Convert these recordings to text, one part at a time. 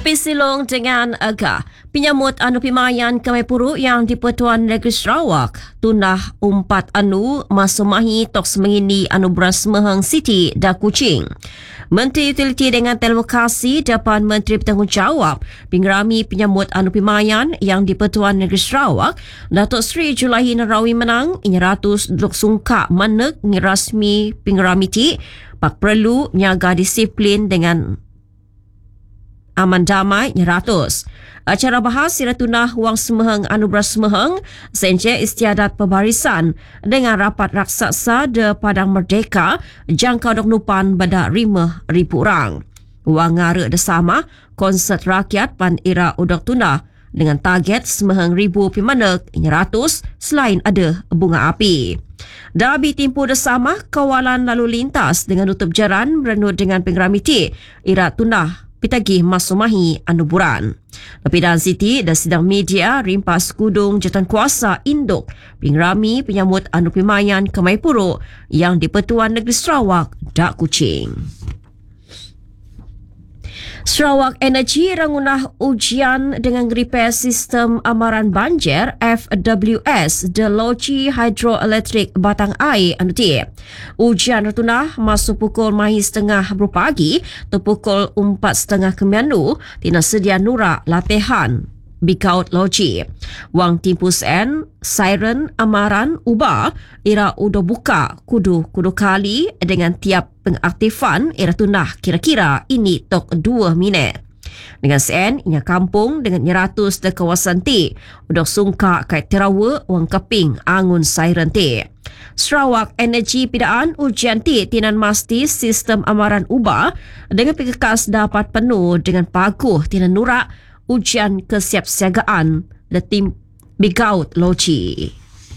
Api silong dengan agah. Penyambut anu pimayan Kamai Puruk yang di Pertuan Negeri Sarawak tunah umpat anu masumahi tok semengini anu beras Mehang City da Kuching. Menteri Utiliti dengan Telekomunikasi Depan Menteri Bertanggungjawab pingrami penyambut anu pimayan yang di Pertuan Negeri Sarawak Datuk Seri Julahi Narawi menang ratus duduk sungkak manek rasmi pingrami ti pak perlu nyaga disiplin dengan aman damai 100. Acara bahas sira tunah wang semeheng anugerah semeheng senja istiadat pembarisan dengan rapat raksasa de Padang Merdeka jangka dok nupan bada 5,000 orang. Wang ngare de sama konsert rakyat pan era udok tunah dengan target semeheng ribu pimanek 100 selain ada bunga api. Dabi timpu de sama kawalan lalu lintas dengan tutup jalan berenut dengan pengramiti era tunah pitagi masumahi anuburan. Lepidan Siti dan sidang media rimpas kudung jatan kuasa induk pingrami penyambut anu pimayan Kamai Puruk yang di Pertuan Negeri Sarawak da Kuching. Sarawak Energy rangunah ujian dengan repair sistem amaran banjir FWS de Loji Hydroelektrik Batang Air anu ti. Ujian tunah masuk pukul 5:30 pagi atau pukul 4:30 kemianu tina sedia nura latihan Bikaut Loji. Wang timpus en siren amaran ubah ira udah buka kudu kali dengan tiap pengaktifan ira tunah kira-kira ini tok 2 minit. Dengan sen inya kampung dengan 100 de kawasan ti udah sungka kai terawa wang keping angun siren ti. Sarawak Energy pidaan ujian ti tinan masti sistem amaran ubah dengan pekekas dapat penuh dengan paguh tinan nurak ujian kesiapsiagaan le tim Bigaut Loji.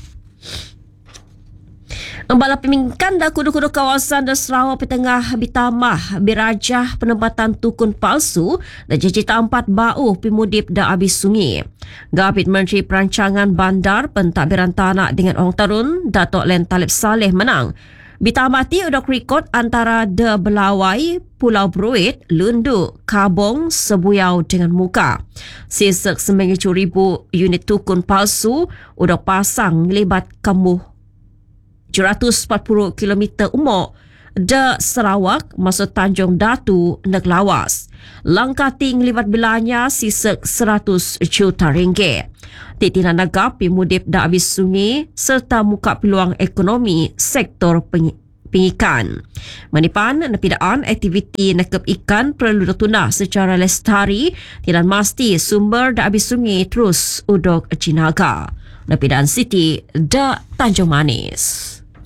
Embala pemingkan da kudu-kudu kawasan da Sarawak Petengah bitamah birajah penempatan tukun palsu dan jejita 4 bau pimudip da abis sungi. Gabit Menteri Perancangan Bandar Pentadbiran Tanah dengan orang tarun Datuk Len Talib Saleh menang. Bitamati udah rekod antara de Belawai, Pulau Bruit, Lundu, Kabong, Sebuyau dengan Muka. Sisek 9,000 unit tukun palsu udah pasang libat kamu 740 km umur de Sarawak masuk Tanjung Datu Nek Lawas. Langkah ting libat bilanya sisek 100 juta ringgit. Titina nagap pimudip da abis sungi serta muka peluang ekonomi sektor pengikan. Manipan napidaan aktiviti nakep ikan perlu ditunah secara lestari tidak mesti sumber da abis sungi terus udok cinaga. Napidaan Siti da Tanjung Manis.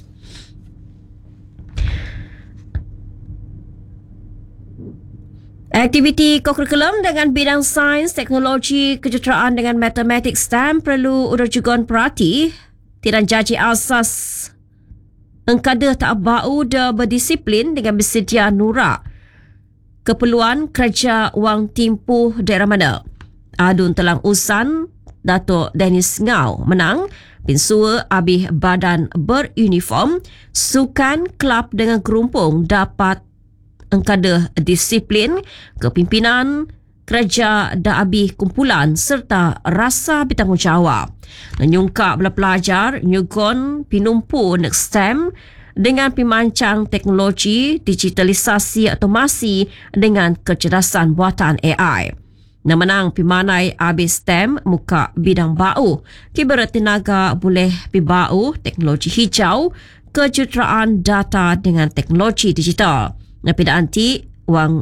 Aktiviti kokurikulum dengan bidang sains, teknologi, kejuruteraan dengan matematik STEM perlu urujukan perhati. Tidak jaji asas engkada tak bau dah berdisiplin dengan bersedia nura. Keperluan kerja wang timpuh daerah mana. Adun telang usan Datuk Dennis Ngau menang pinsua abih badan beruniform sukan kelab dengan kerumpung dapat engkada disiplin, kepimpinan, kerja da abih kumpulan serta rasa bertanggungjawab. Menyungkap bela pelajar nyugon pinumpu nek STEM dengan pimancang teknologi, digitalisasi otomasi dengan kecerdasan buatan AI. Menang pimanai abih STEM muka bidang bau. Kiberet tenaga boleh pibau teknologi hijau, kejuruteraan data dengan teknologi digital. Napidaan ti wang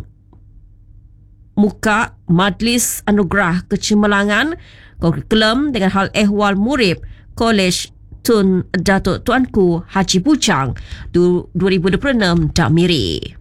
muka Majlis Anugerah Kecemerlangan kurikulum dengan hal ehwal murid Kolej Tun Datuk Tuanku Haji Bujang 2026 dak miri.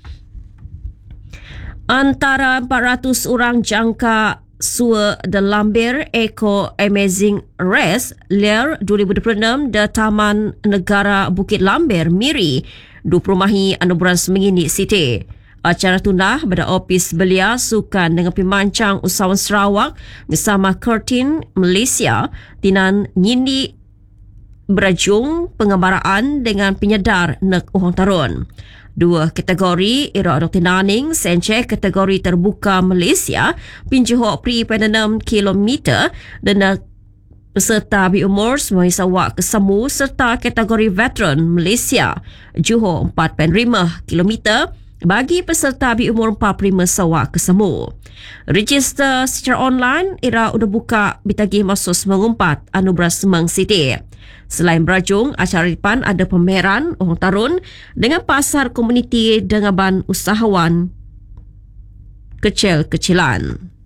Antara 400 orang jangka Sua de Lambir Eco Amazing Race Ler 2026 da Taman Negara Bukit Lambir Miri 20 Mahi Anuburan Semingini City. Acara tunah pada Opis Belia Sukan dengan Pemancang Usahawan Sarawak bersama Curtin Malaysia tinan nyindi berajung pengembaraan dengan penyedar nek uhang tarun. Dua kategori ira ada tinaning senceh kategori terbuka Malaysia pinjuhok pri pada 6 km dan peserta berumur semua sawak kesemu serta kategori veteran Malaysia juho 4.5 km bagi peserta berumur 45 sawak kesemu. Register secara online ira udah buka bitagi masuk semengumpat Anugerah Semang City. Selain berajung, acara depan ada pameran orang tarun dengan pasar komuniti dengan ban usahawan kecil-kecilan.